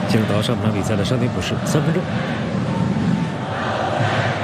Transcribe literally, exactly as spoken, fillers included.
进入到上半场比赛的伤停补时三分钟。